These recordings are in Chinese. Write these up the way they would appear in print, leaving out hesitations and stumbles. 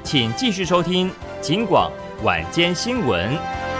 请继续收听警广晚间新闻。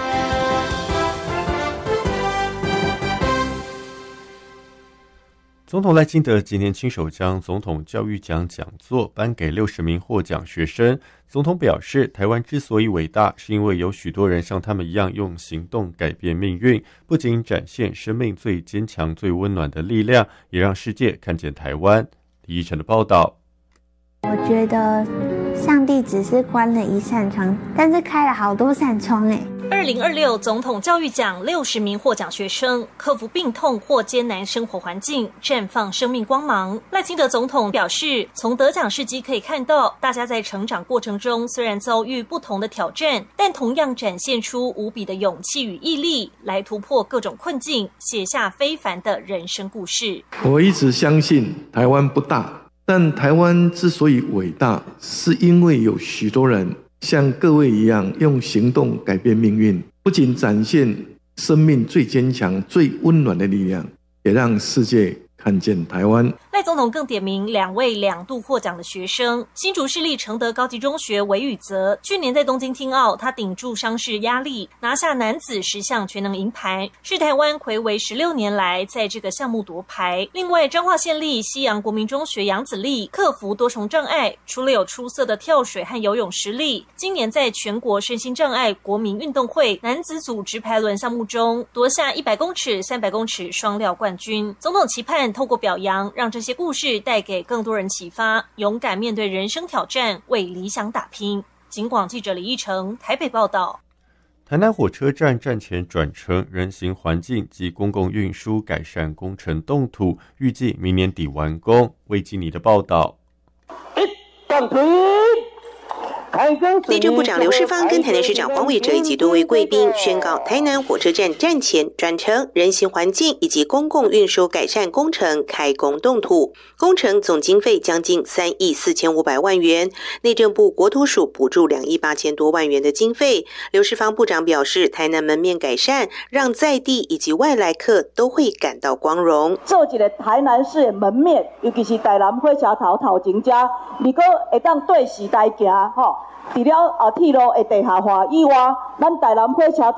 总统赖清德今年亲手将总统教育奖讲座颁给60名获奖学生。总统表示，台湾之所以伟大，是因为有许多人像他们一样用行动改变命运，不仅展现生命最坚强、最温暖的力量，也让世界看见台湾。李依晨的报道。 我觉得上帝只是关了一扇窗，但是开了好多扇窗耶。 2026总统教育奖60名获奖学生克服病痛或艰难生活环境，绽放生命光芒。赖清德总统表示，从得奖事迹可以看到，大家在成长过程中虽然遭遇不同的挑战，但同样展现出无比的勇气与毅力，来突破各种困境，写下非凡的人生故事。 我一直相信台湾不大，但台湾之所以伟大，是因为有许多人像各位一样用行动改变命运，不仅展现生命最坚强、最温暖的力量，也让世界看见台湾。 赖总统更点名2位2度获奖的学生，新竹市立承德高级中学韦宇泽，去年在东京听奥，他顶住伤势压力，拿下男子10项全能银牌，是台湾睽违16年来在这个项目夺牌。另外，彰化县立西洋国民中学杨子立克服多重障碍，除了有出色的跳水和游泳实力，今年在全国身心障碍国民运动会男子组直排轮项目中夺下100公尺、300公尺双料冠军。总统期盼透过表扬，让这些故事带给更多人启发，勇敢面对人生挑战，为理想打拼。警广记者李义成台北报道。 台南火车站站前转成人行环境及公共运输改善工程动土，预计明年底完工。魏基尼的报道。 内政部长刘世芳跟台南市长黄伟哲以及多位贵宾宣告，台南火车站站前转成人行环境以及公共运输改善工程开工动土，工程总经费将近3亿4500万元，内政部国土署补助2亿8000多万元的经费。刘世芳部长表示，台南门面改善，让在地以及外来客都会感到光荣。 做一个台南市的门面，尤其是台南火车头前遮，如果会当对时代行吼。除了铁路的地下化以外，咱台南火车